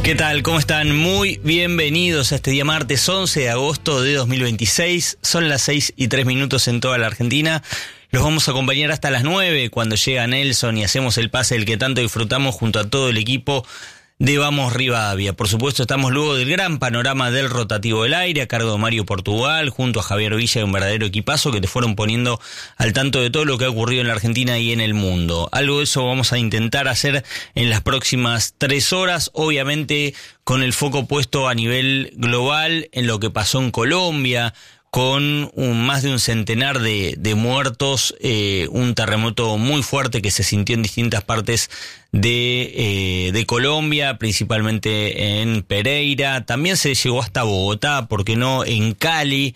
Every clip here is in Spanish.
¿Qué tal? ¿Cómo están? Muy bienvenidos a este día martes 11 de agosto de 2026. Son las 6:03 en toda la Argentina. Los vamos a acompañar hasta las 9 cuando llega Nelson y hacemos el pase del que tanto disfrutamos junto a todo el equipo de Vamos Rivadavia. Por supuesto, estamos luego del gran panorama del rotativo del aire a cargo de Mario Portugal, junto a Javier Villa y un verdadero equipazo que te fueron poniendo al tanto de todo lo que ha ocurrido en la Argentina y en el mundo. Algo de eso vamos a intentar hacer en las próximas 3 horas, obviamente con el foco puesto a nivel global en lo que pasó en Colombia, con más de un centenar de muertos, un terremoto muy fuerte que se sintió en distintas partes de Colombia, principalmente en Pereira. También se llegó hasta Bogotá, ¿por qué no? En Cali,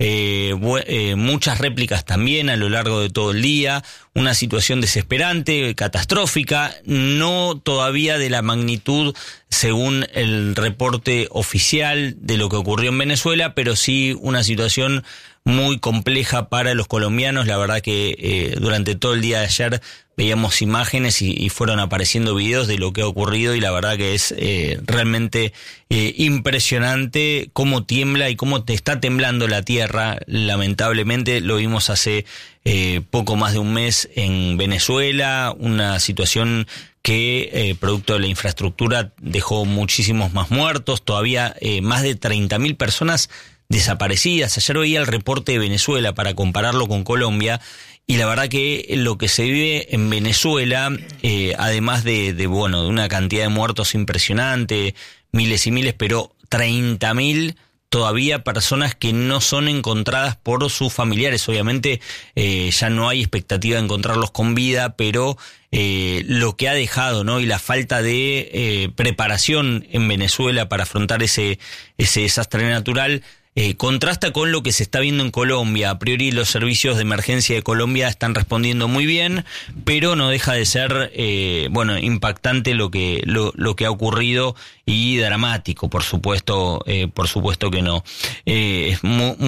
muchas réplicas también a lo largo de todo el día. Una situación desesperante, catastrófica, no todavía de la magnitud según el reporte oficial de lo que ocurrió en Venezuela, pero sí una situación muy compleja para los colombianos. La verdad que durante todo el día de ayer veíamos imágenes y fueron apareciendo videos de lo que ha ocurrido y la verdad que es realmente impresionante cómo tiembla y cómo te está temblando la tierra. Lamentablemente lo vimos hace poco más de un mes en Venezuela, una situación que producto de la infraestructura dejó muchísimos más muertos, todavía más de 30.000 personas desaparecidas. Ayer veía el reporte de Venezuela para compararlo con Colombia y la verdad que lo que se vive en Venezuela, además de una cantidad de muertos impresionante, miles y miles, pero 30.000 todavía personas que no son encontradas por sus familiares. Obviamente ya no hay expectativa de encontrarlos con vida, pero lo que ha dejado, ¿no? Y la falta de preparación en Venezuela para afrontar ese desastre natural contrasta con lo que se está viendo en Colombia. A priori los servicios de emergencia de Colombia están respondiendo muy bien, pero no deja de ser impactante lo que ha ocurrido y dramático, por supuesto que no. Es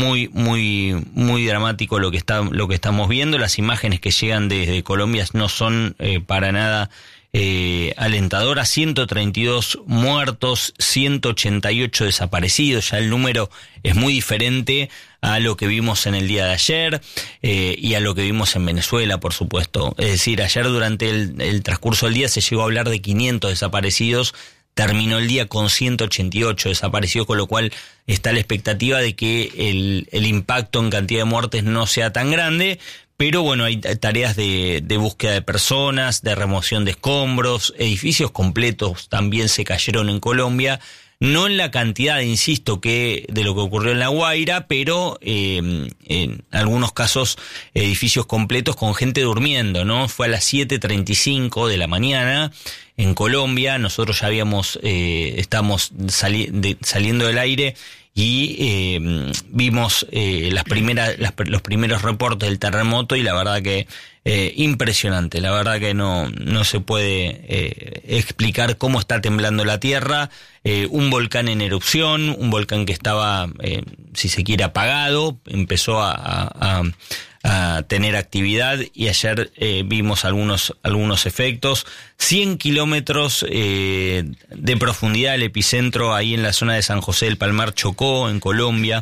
muy dramático lo que estamos viendo. Las imágenes que llegan desde Colombia no son para nada alentadoras. 132 muertos, 188 desaparecidos. Ya el número es muy diferente a lo que vimos en el día de ayer y a lo que vimos en Venezuela, por supuesto. Es decir, ayer durante el transcurso del día se llegó a hablar de 500 desaparecidos. Terminó el día con 188 desaparecidos, con lo cual está la expectativa de que el impacto en cantidad de muertes no sea tan grande. Pero bueno, hay tareas de búsqueda de personas, de remoción de escombros, edificios completos también se cayeron en Colombia, no en la cantidad, insisto, que de lo que ocurrió en La Guaira, pero en algunos casos edificios completos con gente durmiendo, ¿no? Fue a las 7:35 de la mañana en Colombia. Nosotros ya estamos saliendo del aire y vimos los primeros reportes del terremoto y la verdad que impresionante. La verdad que no se puede explicar cómo está temblando la tierra. Un volcán en erupción, un volcán que estaba, si se quiere, apagado, empezó a tener actividad y ayer vimos algunos efectos. 100 kilómetros de profundidad el epicentro ahí en la zona de San José del Palmar, Chocó, en Colombia.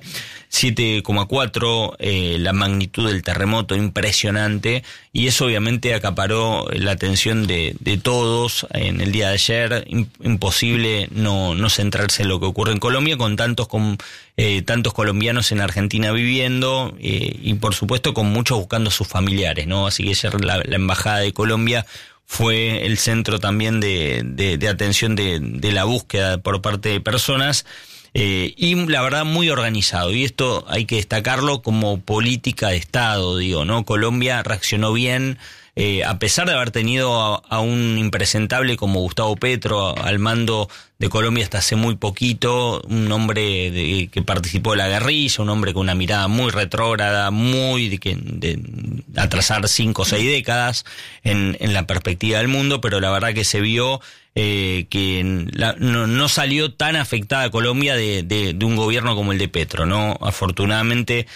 7,4 la magnitud del terremoto, impresionante, y eso obviamente acaparó la atención de todos en el día de ayer. Imposible no centrarse en lo que ocurre en Colombia con tantos colombianos en Argentina viviendo y por supuesto con muchos buscando a sus familiares, ¿no? Así que ayer la embajada de Colombia fue el centro también de atención de la búsqueda por parte de personas. Y la verdad muy organizado, y esto hay que destacarlo como política de Estado, ¿no? Colombia reaccionó bien, a pesar de haber tenido a un impresentable como Gustavo Petro al mando de Colombia hasta hace muy poquito, un hombre que participó de la guerrilla, un hombre con una mirada muy retrógrada, muy de atrasar 5 o 6 décadas en la perspectiva del mundo, pero la verdad que se vio que no salió tan afectada Colombia de un gobierno como el de Petro, ¿no? Afortunadamente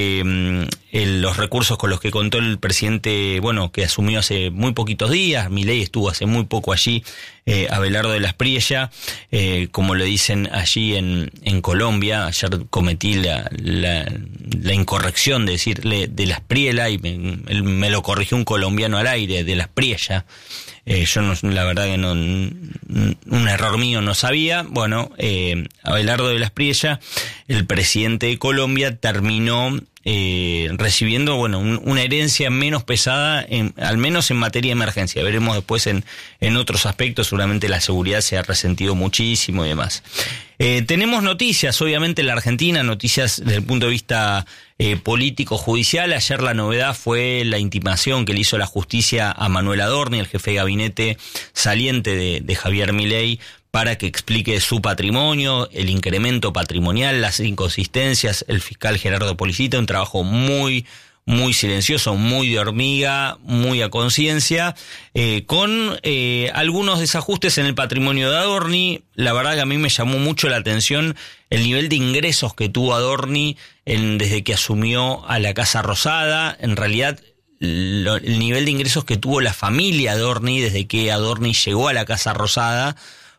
los recursos con los que contó el presidente, que asumió hace muy poquitos días, Milei estuvo hace muy poco allí Abelardo de las Priella, como lo dicen allí en Colombia. Ayer cometí la incorrección de decirle de las Priela y me lo corrigió un colombiano al aire, de las Priella. Yo no, la verdad que no, un error mío, no sabía. Bueno, Abelardo de las Priella, el presidente de Colombia, terminó recibiendo, bueno, una herencia menos pesada, al menos en materia de emergencia. Veremos después en otros aspectos, seguramente la seguridad se ha resentido muchísimo y demás. Tenemos noticias, obviamente, en la Argentina, noticias desde el punto de vista político-judicial. Ayer la novedad fue la intimación que le hizo la justicia a Manuel Adorni, el jefe de gabinete saliente de Javier Milei, para que explique su patrimonio, el incremento patrimonial, las inconsistencias. El fiscal Gerardo Policita, un trabajo muy silencioso, muy de hormiga, muy a conciencia, con algunos desajustes en el patrimonio de Adorni. La verdad que a mí me llamó mucho la atención el nivel de ingresos que tuvo Adorni desde que asumió a la Casa Rosada. En realidad, el nivel de ingresos que tuvo la familia Adorni desde que Adorni llegó a la Casa Rosada,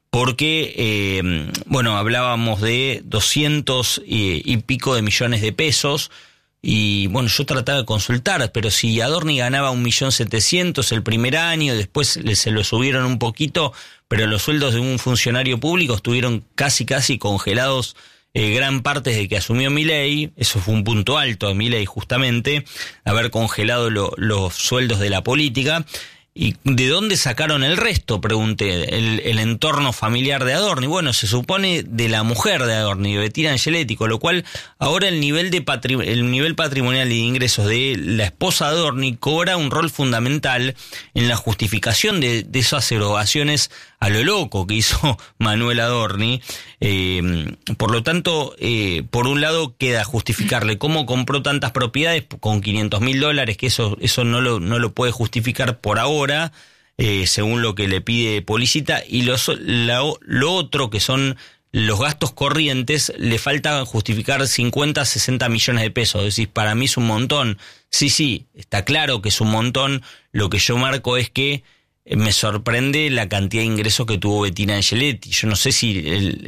porque, hablábamos de 200 y pico de millones de pesos, y bueno, yo trataba de consultar, pero si Adorni ganaba 1.700.000 el primer año, después se lo subieron un poquito, pero los sueldos de un funcionario público estuvieron casi congelados gran parte desde que asumió Milei. Eso fue un punto alto de Milei, justamente, haber congelado los sueldos de la política. ¿Y de dónde sacaron el resto?, pregunté, el entorno familiar de Adorni. Bueno, se supone de la mujer de Adorni, de Bettina Angeletti, con lo cual ahora el nivel patrimonial y de ingresos de la esposa de Adorni cobra un rol fundamental en la justificación de esas erogaciones a lo loco que hizo Manuel Adorni. Por lo tanto, por un lado queda justificarle cómo compró tantas propiedades con $500.000, que eso no lo puede justificar por ahora, según lo que le pide Policita, y lo otro, que son los gastos corrientes, le falta justificar 50, 60 millones de pesos. Es decir, para mí es un montón. Sí, está claro que es un montón. Lo que yo marco es que me sorprende la cantidad de ingresos que tuvo Bettina Angeletti. Yo no sé si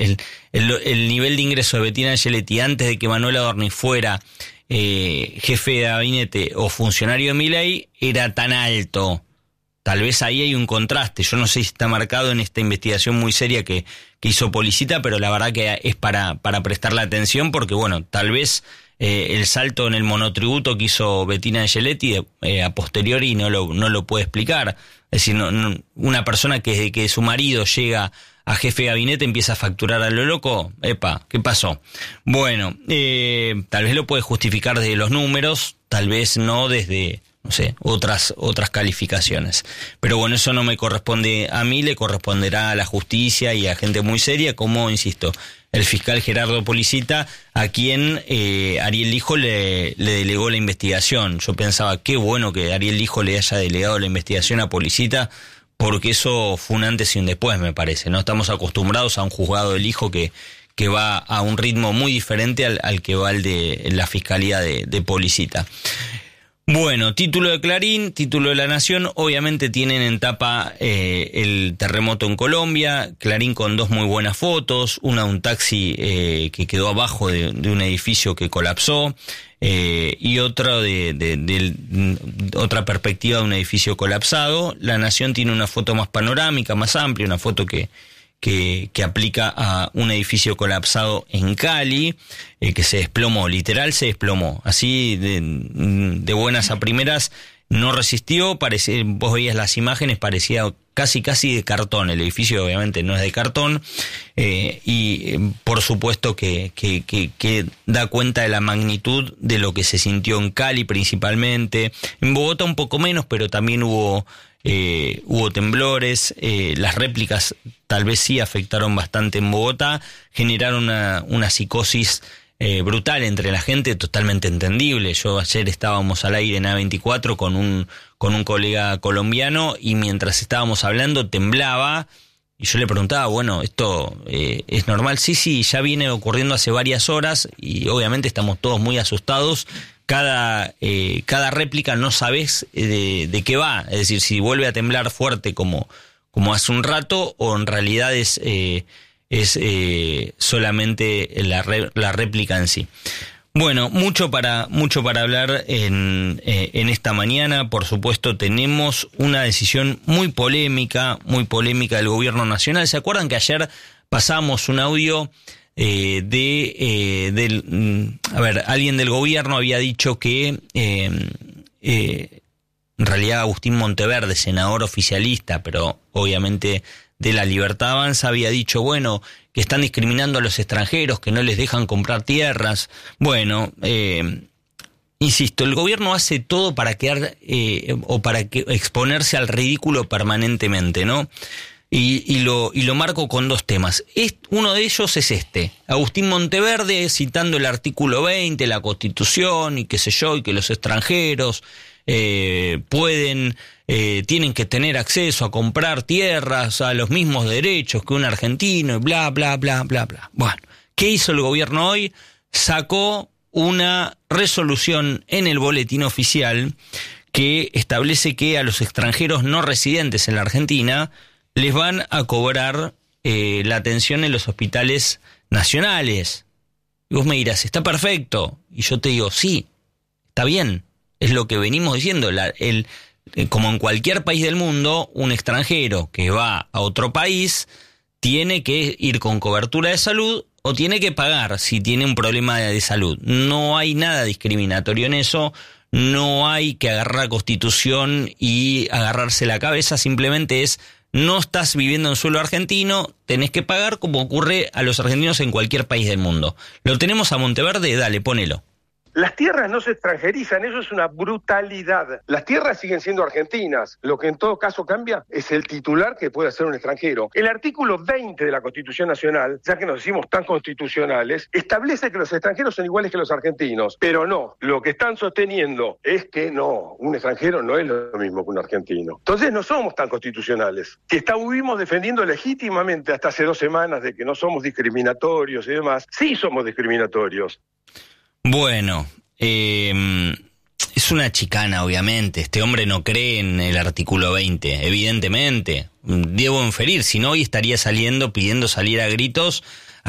el nivel de ingreso de Bettina Angeletti antes de que Manuel Adorni fuera jefe de gabinete o funcionario de Milei era tan alto. Tal vez ahí hay un contraste. Yo no sé si está marcado en esta investigación muy seria que hizo Policita, pero la verdad que es para prestarle atención, porque bueno, tal vez el salto en el monotributo que hizo Bettina Angeletti a posteriori no lo puede explicar. Es decir, una persona que desde que su marido llega a jefe de gabinete empieza a facturar a lo loco. Epa, ¿qué pasó? Bueno, tal vez lo puede justificar desde los números, tal vez no desde, no sé, otras calificaciones. Pero bueno, eso no me corresponde a mí, le corresponderá a la justicia y a gente muy seria, como, insisto, el fiscal Gerardo Policita, a quien Ariel Lijo le delegó la investigación. Yo pensaba, qué bueno que Ariel Lijo le haya delegado la investigación a Policita, porque eso fue un antes y un después, me parece, ¿no? Estamos acostumbrados a un juzgado de Lijo que va a un ritmo muy diferente al que va el de la fiscalía de Policita. Bueno, título de Clarín, título de La Nación, obviamente tienen en tapa el terremoto en Colombia, Clarín con dos muy buenas fotos, una de un taxi que quedó abajo de un edificio que colapsó, y otra otra perspectiva de un edificio colapsado. La Nación tiene una foto más panorámica, más amplia, una foto que aplica a un edificio colapsado en Cali, que se desplomó, literal se desplomó, así de buenas a primeras no resistió, vos veías las imágenes, parecía casi de cartón. El edificio obviamente no es de cartón, y por supuesto que da cuenta de la magnitud de lo que se sintió en Cali principalmente. En Bogotá un poco menos, pero también hubo temblores. Las réplicas tal vez sí afectaron bastante en Bogotá, generaron una psicosis brutal entre la gente, totalmente entendible. Yo ayer estábamos al aire en A24 con un colega colombiano, y mientras estábamos hablando temblaba, y yo le preguntaba, bueno, ¿esto es normal? Sí, ya viene ocurriendo hace varias horas, y obviamente estamos todos muy asustados. Cada réplica no sabes de qué va, es decir, si vuelve a temblar fuerte como como hace un rato, o en realidad es solamente la réplica en sí. Bueno, mucho para hablar en esta mañana. Por supuesto, tenemos una decisión muy polémica del gobierno nacional. ¿Se acuerdan que ayer pasamos un audio alguien del gobierno había dicho que en realidad Agustín Monteverde, senador oficialista, pero obviamente de La Libertad Avanza, había dicho, bueno, que están discriminando a los extranjeros, que no les dejan comprar tierras? Bueno, insisto, el gobierno hace todo para exponerse al ridículo permanentemente, ¿no? Y lo marco con dos temas. Uno de ellos es Agustín Monteverde citando el artículo 20, la Constitución y qué sé yo, y que los extranjeros tienen que tener acceso a comprar tierras, a los mismos derechos que un argentino, y bla, bla, bla, bla, bla. Bueno, ¿qué hizo el gobierno hoy? Sacó una resolución en el boletín oficial que establece que a los extranjeros no residentes en la Argentina les van a cobrar la atención en los hospitales nacionales. Y vos me dirás, está perfecto. Y yo te digo, sí, está bien. Es lo que venimos diciendo. Como en cualquier país del mundo, un extranjero que va a otro país tiene que ir con cobertura de salud o tiene que pagar si tiene un problema de salud. No hay nada discriminatorio en eso. No hay que agarrar la Constitución y agarrarse la cabeza. Simplemente no estás viviendo en suelo argentino, tenés que pagar como ocurre a los argentinos en cualquier país del mundo. ¿Lo tenemos a Monteverde? Dale, ponelo. Las tierras no se extranjerizan, eso es una brutalidad. Las tierras siguen siendo argentinas. Lo que en todo caso cambia es el titular que puede ser un extranjero. El artículo 20 de la Constitución Nacional, ya que nos decimos tan constitucionales, establece que los extranjeros son iguales que los argentinos. Pero no, lo que están sosteniendo es que no, un extranjero no es lo mismo que un argentino. Entonces no somos tan constitucionales. Que estuvimos defendiendo legítimamente hasta hace 2 semanas de que no somos discriminatorios y demás. Sí somos discriminatorios. Bueno, es una chicana, obviamente. Este hombre no cree en el artículo 20, evidentemente. Debo inferir, si no, hoy estaría pidiendo salir a gritos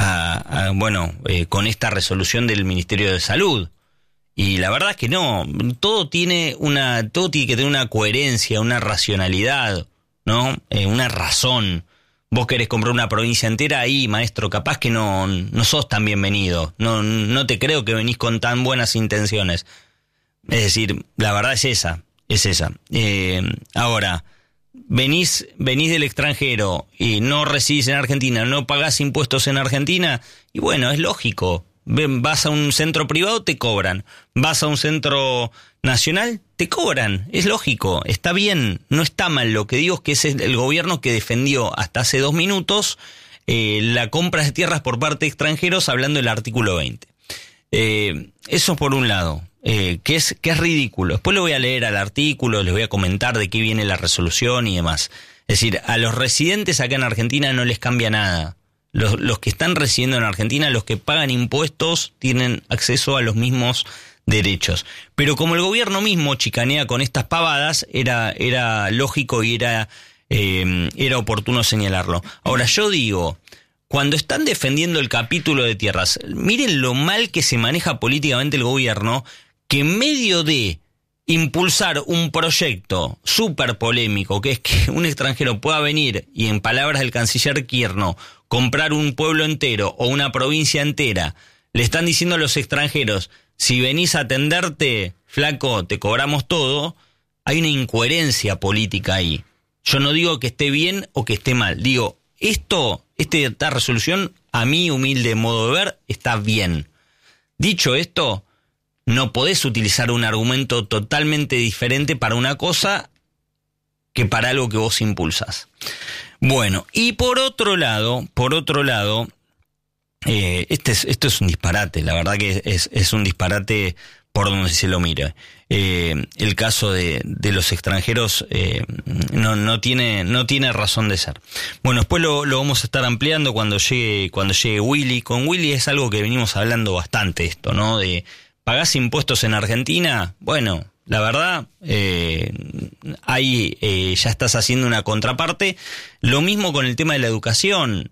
con esta resolución del Ministerio de Salud. Y la verdad es que no, todo tiene que tener una coherencia, una racionalidad, ¿no? Una razón. Vos querés comprar una provincia entera, ahí, maestro, capaz que no sos tan bienvenido. No te creo que venís con tan buenas intenciones. Es decir, la verdad es esa. Ahora, venís del extranjero y no residís en Argentina, no pagás impuestos en Argentina, y bueno, es lógico. Vas a un centro privado, te cobran. Vas a un centro nacional, te cobran. Es lógico, está bien, no está mal. Lo que digo es que es el gobierno que defendió hasta hace 2 minutos la compra de tierras por parte de extranjeros, hablando del artículo 20. Eso por un lado, que es ridículo. Después lo voy a leer al artículo, les voy a comentar de qué viene la resolución y demás. Es decir, a los residentes acá en Argentina no les cambia nada. Los que están residiendo en Argentina, los que pagan impuestos, tienen acceso a los mismos derechos. Pero como el gobierno mismo chicanea con estas pavadas, era lógico y era oportuno señalarlo. Ahora, yo digo, cuando están defendiendo el capítulo de tierras, miren lo mal que se maneja políticamente el gobierno, que en medio de impulsar un proyecto súper polémico, que es que un extranjero pueda venir y, en palabras del canciller Kirchner, comprar un pueblo entero o una provincia entera, le están diciendo a los extranjeros, si venís a atenderte, flaco, te cobramos todo. Hay una incoherencia política ahí. Yo no digo que esté bien o que esté mal. Digo, esta resolución, a mi humilde modo de ver, está bien. Dicho esto, no podés utilizar un argumento totalmente diferente para una cosa que para algo que vos impulsás. Bueno, y por otro lado, esto es un disparate, la verdad que es un disparate por donde se lo mire. El caso de los extranjeros no tiene razón de ser. Bueno, después lo vamos a estar ampliando cuando llegue Willy. Con Willy es algo que venimos hablando bastante esto, ¿no? De ¿pagás impuestos en Argentina? Bueno, La verdad, ahí ya estás haciendo una contraparte. Lo mismo con el tema de la educación.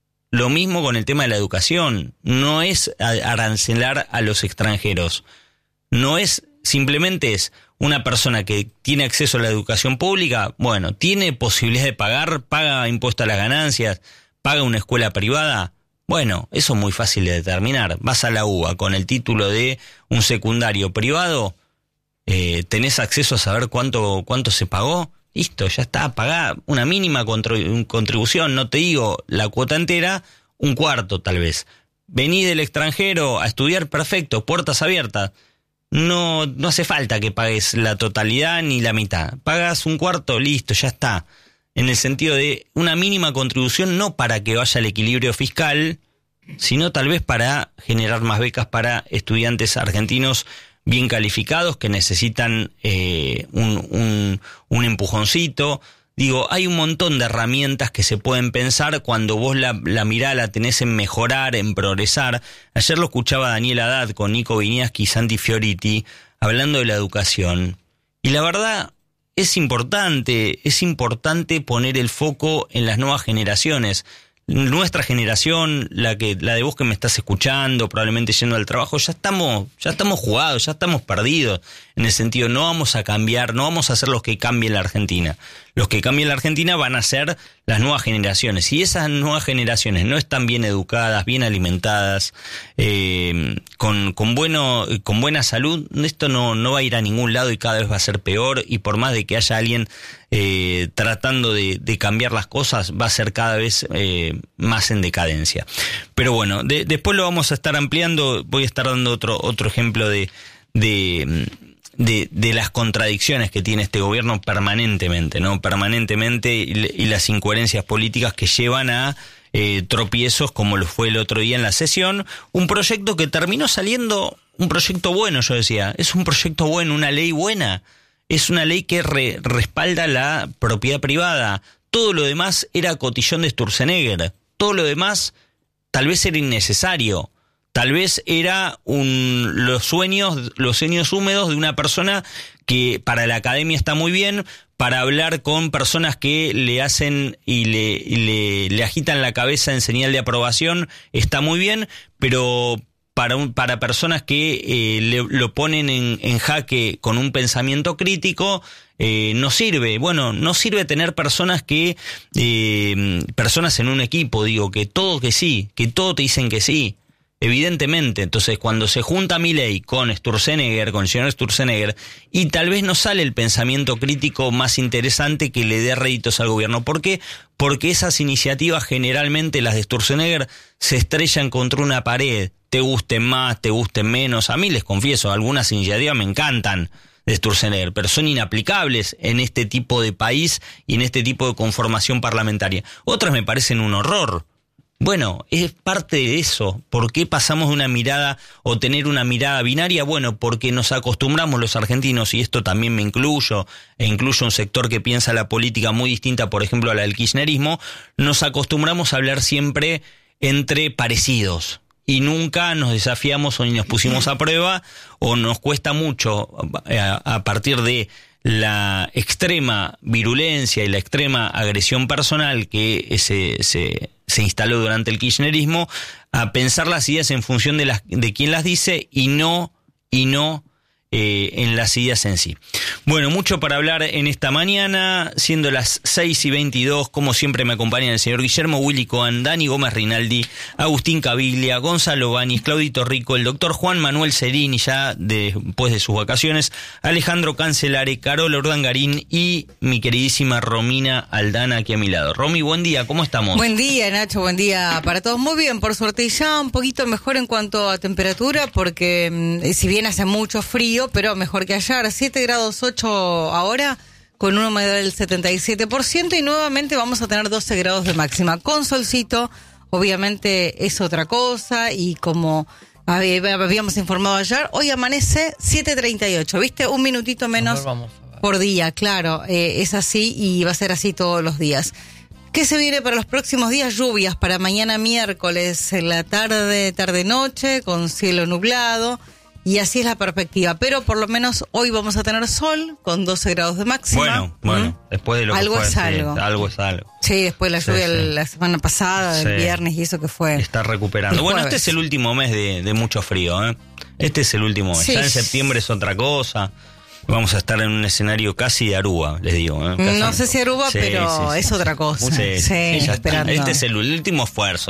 No es arancelar a los extranjeros. No es, simplemente es una persona que tiene acceso a la educación pública, bueno, tiene posibilidad de pagar, paga impuesto a las ganancias, paga una escuela privada. Bueno, eso es muy fácil de determinar. Vas a la UBA con el título de un secundario privado, tenés acceso a saber cuánto se pagó. Listo, ya está, pagá una mínima contribución, no te digo la cuota entera, un cuarto tal vez. Vení del extranjero a estudiar, perfecto, puertas abiertas. No hace falta que pagues la totalidad ni la mitad. Pagas un cuarto, listo, ya está. En el sentido de una mínima contribución, no para que vaya al equilibrio fiscal, sino tal vez para generar más becas para estudiantes argentinos bien calificados que necesitan un empujoncito. Digo, hay un montón de herramientas que se pueden pensar cuando vos la mirada la tenés en mejorar, en progresar. Ayer lo escuchaba Daniel Haddad con Nico Viñaski y Santi Fioriti hablando de la educación. Y la verdad es importante poner el foco en las nuevas generaciones. Nuestra generación, la de vos que me estás escuchando, probablemente yendo al trabajo, ya estamos jugados, ya estamos perdidos. En el sentido, no vamos a cambiar, no vamos a ser los que cambien la Argentina. Los que cambien la Argentina van a ser las nuevas generaciones. Si esas nuevas generaciones no están bien educadas, bien alimentadas, con buena salud, esto no va a ir a ningún lado y cada vez va a ser peor. Y por más de que haya alguien tratando de cambiar las cosas, va a ser cada vez más en decadencia. Pero bueno, después lo vamos a estar ampliando. Voy a estar dando otro ejemplo de las contradicciones que tiene este gobierno permanentemente, ¿no? Permanentemente, y las incoherencias políticas que llevan a tropiezos como lo fue el otro día en la sesión. Un proyecto que terminó saliendo, un proyecto bueno, yo decía, es un proyecto bueno, una ley buena. Es una ley que respalda la propiedad privada. Todo lo demás era cotillón de Sturzenegger. Todo lo demás tal vez era innecesario. Tal vez era los sueños húmedos de una persona que para la academia está muy bien, para hablar con personas que le hacen y le agitan la cabeza en señal de aprobación está muy bien, pero para personas que lo ponen en jaque con un pensamiento crítico, no sirve. Bueno, no sirve tener personas personas en un equipo, digo, que todo te dicen que sí. Evidentemente, entonces cuando se junta Milei con Sturzenegger, con el señor Sturzenegger, y tal vez no sale el pensamiento crítico más interesante que le dé réditos al gobierno. ¿Por qué? Porque esas iniciativas, generalmente las de Sturzenegger, se estrellan contra una pared, te gusten más, te gusten menos. A mí les confieso, algunas iniciativas me encantan de Sturzenegger, pero son inaplicables en este tipo de país y en este tipo de conformación parlamentaria. Otras me parecen un horror. Bueno, es parte de eso. ¿Por qué pasamos de una mirada o tener una mirada binaria? Bueno, porque nos acostumbramos los argentinos, y esto también me incluyo, e incluyo un sector que piensa la política muy distinta, por ejemplo, a la del kirchnerismo, nos acostumbramos a hablar siempre entre parecidos y nunca nos desafiamos o ni nos pusimos a prueba, o nos cuesta mucho a partir de la extrema virulencia y la extrema agresión personal que se instaló durante el kirchnerismo, a pensar las ideas en función de quién las dice y no en las ideas en sí. Bueno, mucho para hablar en esta mañana, siendo las 6:22, como siempre me acompañan el señor Guillermo Willy Cohen, Dani Gómez Rinaldi, Agustín Caviglia, Gonzalo Bañez, Claudito Rico, el doctor Juan Manuel Cerini, ya después de sus vacaciones, Alejandro Cancelare, Carola Urdangarín y mi queridísima Romina Aldana aquí a mi lado. Romy, buen día, ¿cómo estamos? Buen día, Nacho, buen día para todos. Muy bien, por suerte, ya un poquito mejor en cuanto a temperatura, porque si bien hace mucho frío, pero mejor que ayer, 7 grados 8 ahora, con una humedad del 77%, y nuevamente vamos a tener 12 grados de máxima. Con solcito, obviamente es otra cosa, y como habíamos informado ayer, hoy amanece 7:38, ¿viste? Un minutito menos por día, claro, es así y va a ser así todos los días. ¿Qué se viene para los próximos días? Lluvias para mañana miércoles, en la tarde-noche, con cielo nublado. y así es la perspectiva. Pero por lo menos hoy vamos a tener sol con 12 grados de máxima. Bueno, después de lo algo que fue, es algo. Algo es algo. Sí, después de la lluvia la semana pasada, el viernes y eso que fue. Está recuperando. Bueno, este es el último mes de mucho frío, ¿eh? Este es el último mes. Ya en septiembre es otra cosa. Vamos a estar en un escenario casi de Aruba, les digo. No sé si Aruba, pero es otra cosa. Ya esperando. Este es el último esfuerzo.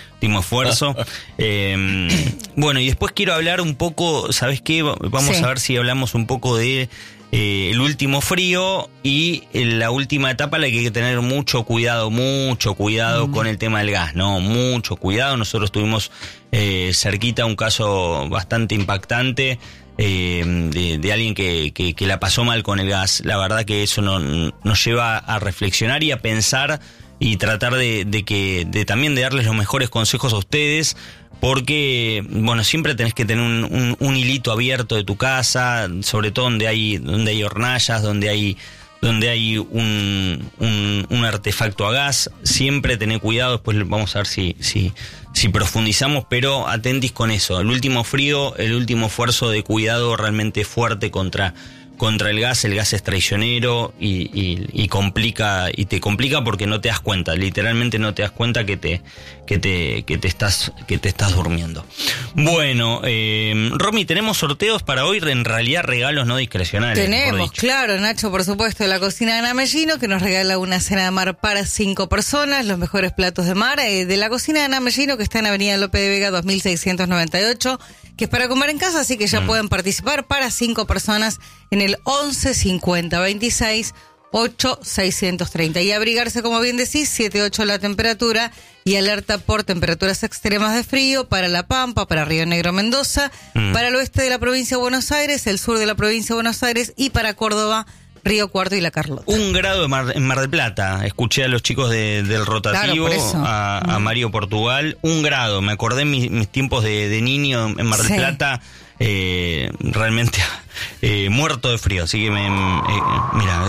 Bueno, y después quiero hablar un poco, ¿sabes qué? Vamos a ver si hablamos un poco de el último frío y la última etapa, la que hay que tener mucho cuidado con el tema del gas, ¿no? Mucho cuidado. Nosotros tuvimos cerquita un caso bastante impactante de alguien que la pasó mal con el gas. La verdad que eso nos lleva a reflexionar y a pensar y tratar de también de darles los mejores consejos a ustedes, porque bueno, siempre tenés que tener un hilito abierto de tu casa, sobre todo donde hay hornallas, donde hay un artefacto a gas. Siempre tener cuidado. Después vamos a ver si profundizamos, pero atentis con eso. El último frío, el último esfuerzo de cuidado realmente fuerte contra el gas. El gas es traicionero y complica, y te complica porque no te das cuenta, literalmente no te das cuenta que te estás durmiendo. Bueno, Romy, tenemos sorteos para hoy, en realidad regalos no discrecionales. Tenemos, claro, Nacho, por supuesto, de la cocina de Ana Mellino, que nos regala una cena de mar para 5 personas, los mejores platos de mar, de la cocina de Ana Mellino, que está en Avenida Lope de Vega 2698, que es para comer en casa, así que ya pueden participar para 5 personas en el 11 50 26 8 630. Y abrigarse, como bien decís, 7-8 la temperatura y alerta por temperaturas extremas de frío para La Pampa, para Río Negro, Mendoza, para el oeste de la provincia de Buenos Aires, el sur de la provincia de Buenos Aires y para Córdoba, Río Cuarto y La Carlota. 1 grado en Mar del Plata. Escuché a los chicos del rotativo, a Mario Portugal. 1 grado. Me acordé mis tiempos de niño en Mar del Plata. Realmente muerto de frío. Así que mira,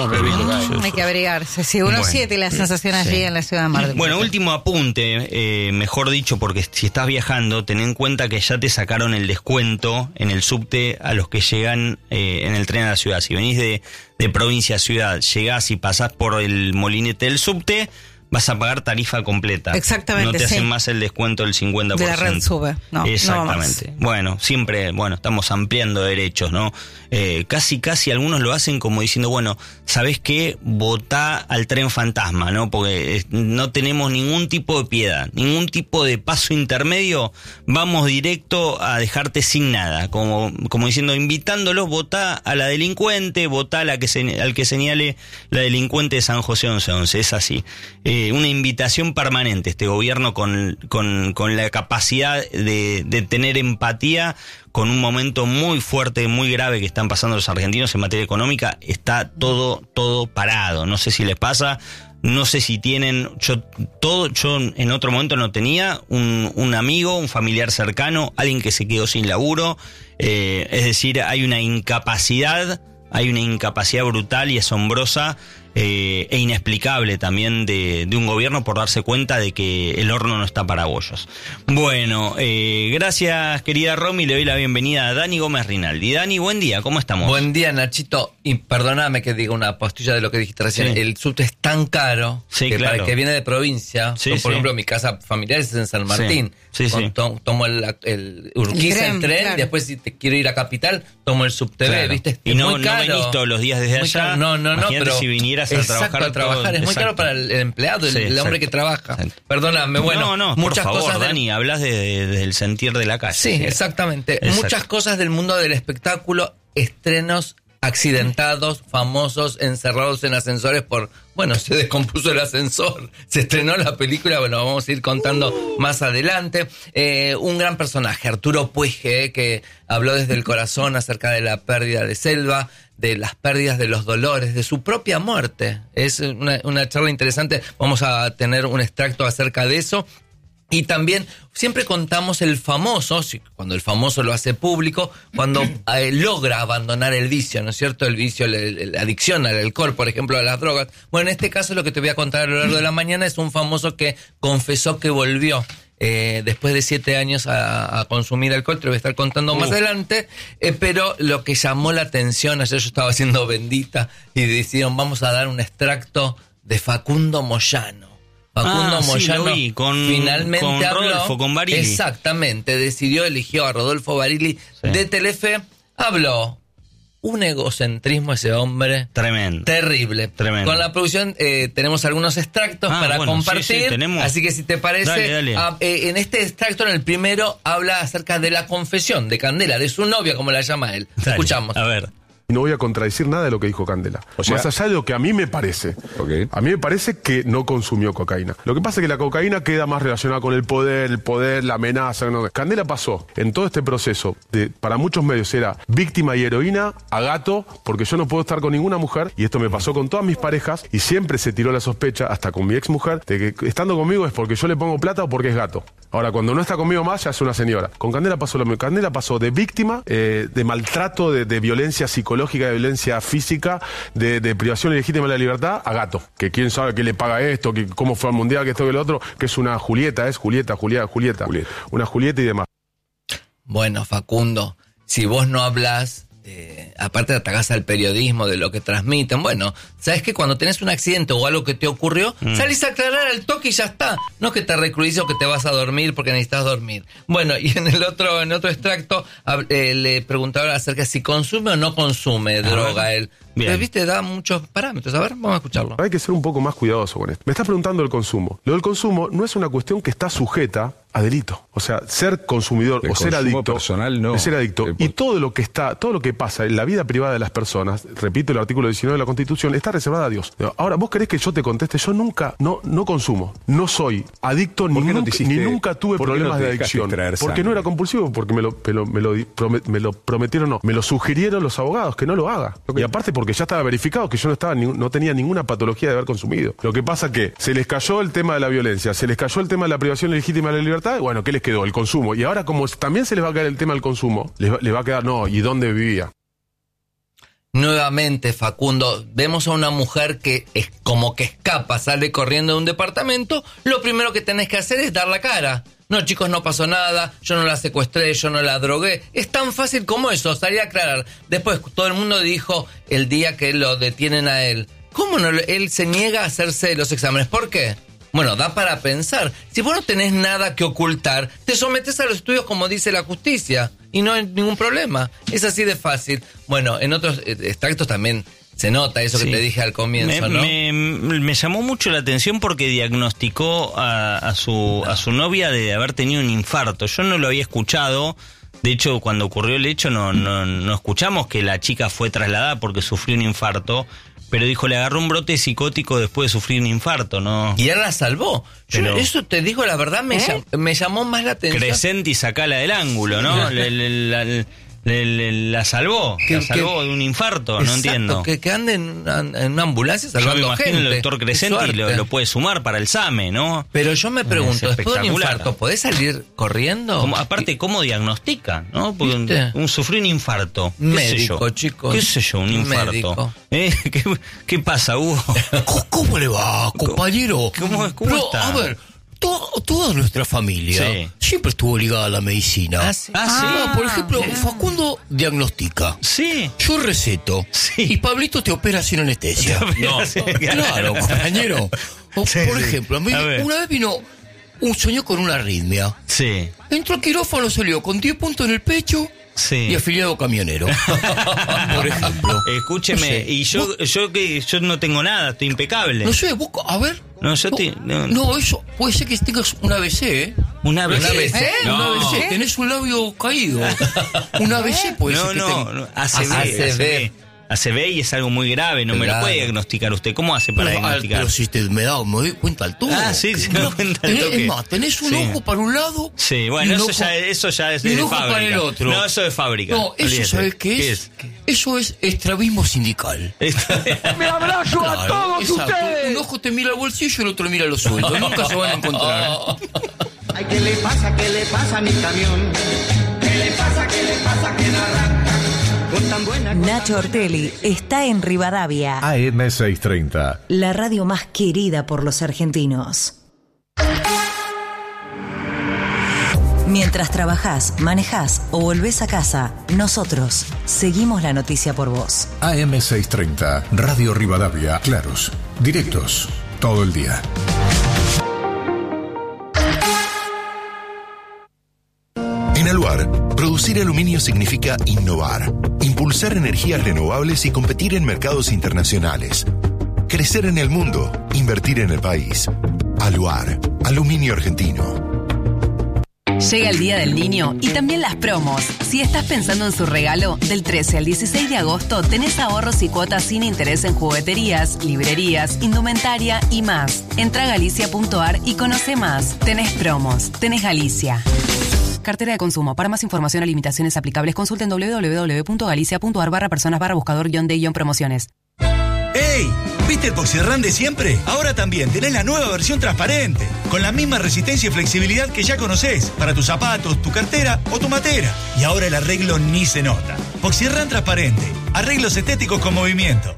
hay que abrigarse. Sí, 1.7 la sensación allí en la ciudad de Mar del Plata. Bueno, último apunte, mejor dicho, porque si estás viajando, ten en cuenta que ya te sacaron el descuento en el subte a los que llegan en el tren a la ciudad. Si venís de provincia a ciudad, llegás y pasás por el molinete del subte, vas a pagar tarifa completa. Exactamente. No te hacen más el descuento del 50%. De la red sube. No, exactamente. No bueno, siempre, estamos ampliando derechos, ¿no? Casi algunos lo hacen como diciendo, bueno, ¿sabés qué? Votá al tren fantasma, ¿no? Porque no tenemos ningún tipo de piedad, ningún tipo de paso intermedio. Vamos directo a dejarte sin nada. Como diciendo, invitándolos, votá a la delincuente, votá al que señale la delincuente de San José 1111. Es así. Una invitación permanente, este gobierno con la capacidad de tener empatía con un momento muy fuerte, muy grave que están pasando los argentinos en materia económica. Está todo parado. No sé si les pasa, no sé si tienen, yo en otro momento no tenía un amigo, un familiar cercano, alguien que se quedó sin laburo, es decir, hay una incapacidad brutal y asombrosa e inexplicable también de un gobierno por darse cuenta de que el horno no está para bollos. Bueno, gracias querida Romy, le doy la bienvenida a Dani Gómez Rinaldi. Dani, buen día, ¿cómo estamos? Buen día, Nachito, y perdóname que diga una postilla de lo que dijiste recién, el subte es tan caro que para el que viene de provincia, por ejemplo, mi casa familiar es en San Martín, tomo el Urquiza, el tren, claro. Después si te quiero ir a Capital, tomo el subte, claro. ¿Viste? Y no venís todos los días desde allá, no, pero si vinieras a trabajar es muy caro para el empleado, el hombre que trabaja. Exacto. Perdóname, bueno, muchas por favor, cosas Dani, hablas del sentir de la calle. Sí, exactamente. Muchas cosas del mundo del espectáculo, estrenos accidentados, famosos, encerrados en ascensores se descompuso el ascensor, se estrenó la película, vamos a ir contando más adelante. Un gran personaje, Arturo Puige, que habló desde el corazón acerca de la pérdida de Selva, de las pérdidas, de los dolores, de su propia muerte. Es una charla interesante, vamos a tener un extracto acerca de eso. Y también siempre contamos el famoso, cuando el famoso lo hace público, cuando logra abandonar el vicio, ¿no es cierto? El vicio, la adicción al alcohol, por ejemplo, a las drogas. Bueno, en este caso lo que te voy a contar a lo largo de la mañana es un famoso que confesó que volvió. después de 7 años a consumir alcohol, te lo voy a estar contando más adelante, pero lo que llamó la atención, ayer yo estaba haciendo Bendita y decidieron vamos a dar un extracto de Facundo Moyano. Facundo Moyano lo vi, finalmente con habló, Rodolfo, con Barili. Exactamente, eligió a Rodolfo Barili de Telefe, habló. Un egocentrismo ese hombre. Tremendo. Terrible. Tremendo. Con la producción tenemos algunos extractos para compartir. Sí, tenemos. Así que si te parece, dale. En este extracto, en el primero, habla acerca de la confesión de Candela, de su novia, como la llama él. Dale. Escuchamos. A ver. No voy a contradecir nada de lo que dijo Candela. O sea, más allá de lo que a mí me parece. Okay. A mí me parece que no consumió cocaína. Lo que pasa es que la cocaína queda más relacionada con el poder, la amenaza. No. Candela pasó en todo este proceso, para muchos medios era víctima y heroína a gato, porque yo no puedo estar con ninguna mujer, y esto me pasó con todas mis parejas, y siempre se tiró la sospecha, hasta con mi ex mujer, de que estando conmigo es porque yo le pongo plata o porque es gato. Ahora, cuando no está conmigo más, ya es una señora. Con Candela pasó lo mismo. Candela pasó de víctima, de maltrato, de violencia psicológica, de violencia física, de privación ilegítima de la libertad, a gato. Que quién sabe qué le paga esto, que cómo fue al mundial, que esto, que lo otro, que es una Julieta. Una Julieta y demás. Bueno, Facundo, si vos no hablás, aparte de atacás al periodismo, de lo que transmiten, bueno, sabes que cuando tenés un accidente o algo que te ocurrió, salís a aclarar al toque y ya está. No que te recluís o que te vas a dormir porque necesitas dormir. Bueno, y en otro extracto le preguntaron acerca de si consume o no consume droga él. Pero, viste, da muchos parámetros. A ver, vamos a escucharlo. Hay que ser un poco más cuidadoso con esto. Me estás preguntando el consumo. Lo del consumo no es una cuestión que está sujeta a delito. O sea, ser consumidor o ser adicto personal, no. Es ser adicto. Y todo lo que pasa en la vida privada de las personas, repito, el artículo 19 de la Constitución, está reservada a Dios. Ahora, ¿vos querés que yo te conteste? Yo nunca, no consumo. No soy adicto ni nunca tuve problemas de adicción. Porque no era compulsivo, porque me lo prometieron, no. Me lo sugirieron los abogados que no lo haga. Y aparte porque ya estaba verificado que yo no tenía ninguna patología de haber consumido. Lo que pasa que se les cayó el tema de la violencia, se les cayó el tema de la privación ilegítima de la libertad, y bueno, ¿qué les quedó? El consumo. Y ahora como también se les va a caer el tema del consumo, les va a quedar, ¿y dónde vivía? Nuevamente, Facundo, vemos a una mujer que es como que escapa, sale corriendo de un departamento, lo primero que tenés que hacer es dar la cara. No, chicos, no pasó nada, yo no la secuestré, yo no la drogué. Es tan fácil como eso, salir a aclarar. Después todo el mundo dijo el día que lo detienen a él. ¿Cómo no? Él se niega a hacerse los exámenes. ¿Por qué? Bueno, da para pensar. Si vos no tenés nada que ocultar, te sometés a los estudios como dice la justicia y no hay ningún problema. Es así de fácil. Bueno, en otros extractos también se nota eso que te dije al comienzo, ¿no? Me llamó mucho la atención porque diagnosticó a su novia de haber tenido un infarto. Yo no lo había escuchado. De hecho, cuando ocurrió el hecho no escuchamos que la chica fue trasladada porque sufrió un infarto. Pero dijo, le agarró un brote psicótico después de sufrir un infarto, ¿no? Y él la salvó. Pero eso te digo, la verdad, me llamó más la atención. Crescenti, sacala del ángulo, ¿no? La salvó. La salvó de un infarto, no entiendo. Que ande en una ambulancia salvando gente. Yo me imagino el doctor Crescenti lo puede sumar para el SAME, ¿no? Pero yo me pregunto, después de un infarto, ¿podés salir corriendo? Aparte, ¿cómo diagnostica? ¿No? Porque sufrió un infarto. Médico, chicos. ¿Qué sé yo? Un infarto. ¿Qué pasa, Hugo? ¿Cómo le va, compañero? ¿Cómo está? A ver, toda nuestra familia siempre estuvo ligada a la medicina. ¿Sí? Por ejemplo, Facundo diagnostica. Sí. Yo receto. Sí. Y Pablito te opera sin anestesia. Claro, compañero. Por ejemplo, una vez vino un sueño con una arritmia. Sí. Entró al quirófano, salió con 10 puntos en el pecho. Sí. Y afiliado camionero. Por ejemplo. Escúcheme, no sé, y yo no tengo nada, estoy impecable. No sé, vos, a ver. No, eso puede ser que tengas un ABC, ¿eh? ¿Un ABC? Un ABC, tenés un labio caído. Un ABC puede ser que ACV. ACV y es algo muy grave, no me lo puede diagnosticar usted. ¿Cómo hace para diagnosticar? Pero si me doy cuenta al todo. Sí, se me da cuenta al toque. Es más, tenés un ojo para un lado. Sí, bueno, eso ya es de ojo fábrica. para el otro. No, eso es fábrica. No, eso, ¿sabes qué es? Eso es estrabismo sindical. ¡Me abrazo a todos ustedes! Un ojo te mira al bolsillo y el otro mira los sueldos. Nunca se van a encontrar. Ay, ¿qué le pasa a mi camión? ¿Qué le pasa que no arranca? Nacho Ortelli está en Rivadavia. AM 630. La radio más querida por los argentinos. Mientras trabajás, manejás o volvés a casa, nosotros seguimos la noticia por vos. AM630, Radio Rivadavia, claros, directos, todo el día. En Aluar, producir aluminio significa innovar, impulsar energías renovables y competir en mercados internacionales. Crecer en el mundo, invertir en el país. Aluar, aluminio argentino. Llega el Día del Niño y también las promos. Si estás pensando en su regalo, del 13 al 16 de agosto tenés ahorros y cuotas sin interés en jugueterías, librerías, indumentaria y más. Entra a galicia.ar y conoce más. Tenés promos, tenés Galicia. Cartera de consumo. Para más información o limitaciones aplicables, consulten www.galicia.ar/personas/buscador-de-promociones. ¡Ey! ¿Viste el Poxirrán de siempre? Ahora también tenés la nueva versión transparente, con la misma resistencia y flexibilidad que ya conocés, para tus zapatos, tu cartera o tu matera. Y ahora el arreglo ni se nota. Poxirrán transparente. Arreglos estéticos con movimiento.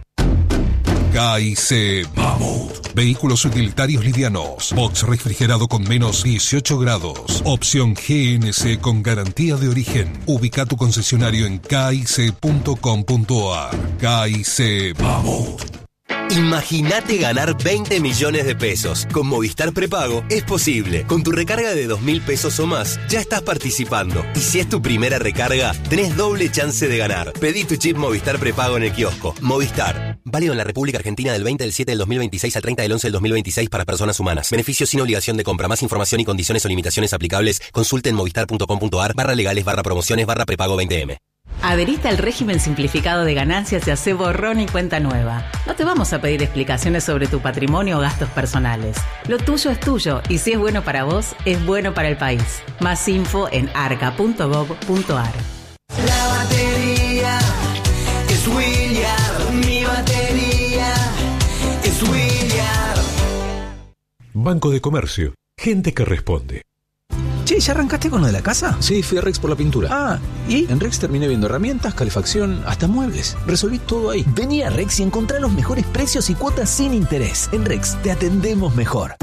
KIC Mamut. Vehículos utilitarios livianos. Box refrigerado con menos 18 grados. Opción GNC con garantía de origen. Ubica tu concesionario en kic.com.ar. KIC Mamut. Imagínate ganar 20 millones de pesos. Con Movistar Prepago es posible. Con tu recarga de 2.000 pesos o más, ya estás participando. Y si es tu primera recarga, tenés doble chance de ganar. Pedí tu chip Movistar Prepago en el kiosco. Movistar. Válido en la República Argentina del 20 del 7 del 2026 al 30 del 11 del 2026 para personas humanas. Beneficios sin obligación de compra. Más información y condiciones o limitaciones aplicables. Consulte en movistar.com.ar/legales/prepago 20M. Adherite al régimen simplificado de ganancias y hace borrón y cuenta nueva. No te vamos a pedir explicaciones sobre tu patrimonio o gastos personales. Lo tuyo es tuyo y si es bueno para vos, es bueno para el país. Más info en arca.gov.ar. La batería es William, mi batería es William. Banco de Comercio, gente que responde. Che, ¿ya arrancaste con lo de la casa? Sí, fui a Rex por la pintura. Ah, ¿y? En Rex terminé viendo herramientas, calefacción, hasta muebles. Resolví todo ahí. Vení a Rex y encontrá los mejores precios y cuotas sin interés. En Rex te atendemos mejor.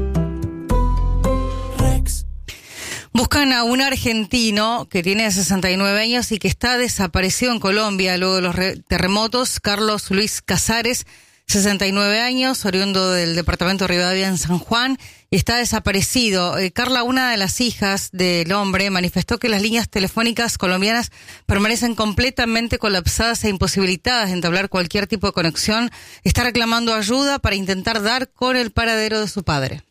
Rex. Buscan a un argentino que tiene 69 años y que está desaparecido en Colombia luego de los terremotos. Carlos Luis Casares, 69 años, oriundo del departamento de Rivadavia en San Juan, y está desaparecido. Carla, una de las hijas del hombre, manifestó que las líneas telefónicas colombianas permanecen completamente colapsadas e imposibilitadas de entablar cualquier tipo de conexión. Está reclamando ayuda para intentar dar con el paradero de su padre.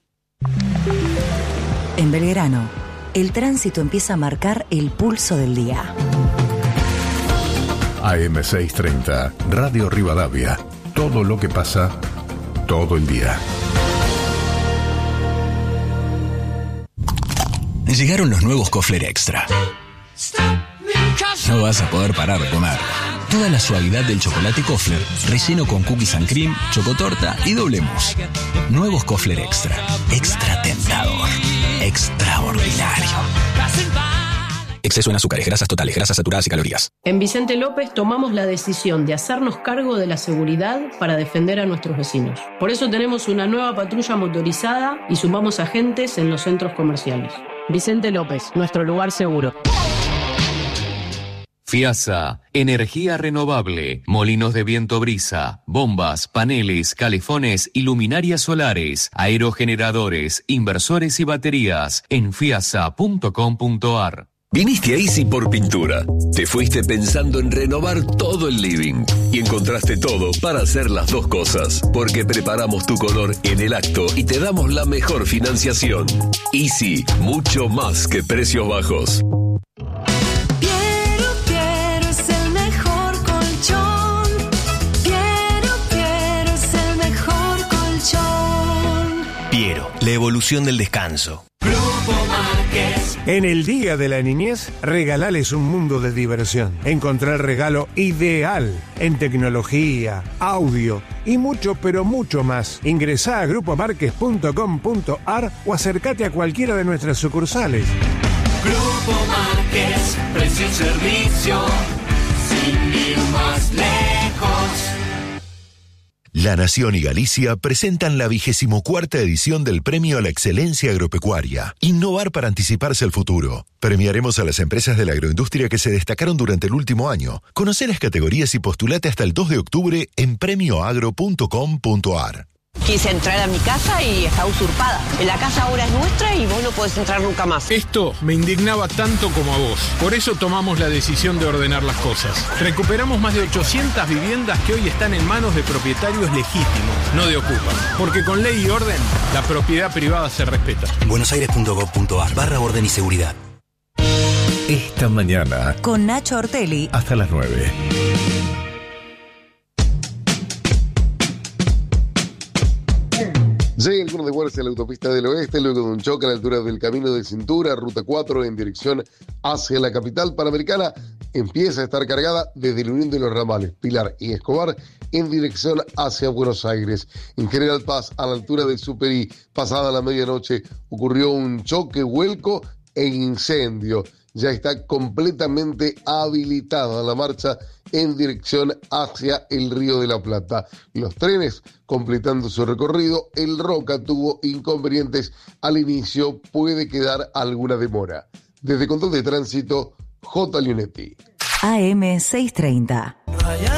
En Belgrano, el tránsito empieza a marcar el pulso del día. AM630, Radio Rivadavia. Todo lo que pasa, todo el día. Llegaron los nuevos Kofler Extra. No vas a poder parar de comer. Toda la suavidad del chocolate Kofler, relleno con cookies and cream, chocotorta y doble mousse. Nuevos Kofler Extra. Extra tentador. Extraordinario. Exceso en azúcares, grasas totales, grasas saturadas y calorías. En Vicente López tomamos la decisión de hacernos cargo de la seguridad para defender a nuestros vecinos. Por eso tenemos una nueva patrulla motorizada y sumamos agentes en los centros comerciales. Vicente López, nuestro lugar seguro. FIASA, energía renovable, molinos de viento brisa, bombas, paneles, calefones y luminarias solares, aerogeneradores, inversores y baterías en fiasa.com.ar. Viniste a Easy por pintura. Te fuiste pensando en renovar todo el living y encontraste todo para hacer las dos cosas, porque preparamos tu color en el acto y te damos la mejor financiación. Easy, mucho más que precios bajos. Piero es el mejor colchón. Piero es el mejor colchón. Piero, la evolución del descanso. Grupo Márquez. En el Día de la Niñez, regalales un mundo de diversión. Encontrá el regalo ideal en tecnología, audio y mucho, pero mucho más. Ingresá a grupomarquez.com.ar o acércate a cualquiera de nuestras sucursales. Grupo Márquez, precio y servicio, sin ir más lejos. La Nación y Galicia presentan la 24ª edición del Premio a la Excelencia Agropecuaria. Innovar para anticiparse al futuro. Premiaremos a las empresas de la agroindustria que se destacaron durante el último año. Conoce las categorías y postulate hasta el 2 de octubre en premioagro.com.ar. Quise entrar a mi casa y está usurpada. La casa ahora es nuestra y vos no podés entrar nunca más. Esto me indignaba tanto como a vos. Por eso tomamos la decisión de ordenar las cosas. Recuperamos más de 800 viviendas que hoy están en manos de propietarios legítimos, no de ocupas. Porque con ley y orden, la propiedad privada se respeta. buenosaires.gov.ar/orden y seguridad. Esta mañana. Con Nacho Ortelli. Hasta las 9. Llega el de Guardia a la autopista del oeste, luego de un choque a la altura del Camino de Cintura, ruta 4 en dirección hacia la capital panamericana, empieza a estar cargada desde la unión de los ramales Pilar y Escobar en dirección hacia Buenos Aires. En General Paz, a la altura del Superí, pasada la medianoche, ocurrió un choque, vuelco e incendio. Ya está completamente habilitada la marcha en dirección hacia el Río de la Plata. Los trenes completando su recorrido. El Roca tuvo inconvenientes al inicio, puede quedar alguna demora. Desde Control de Tránsito, J. Leonetti. AM 630.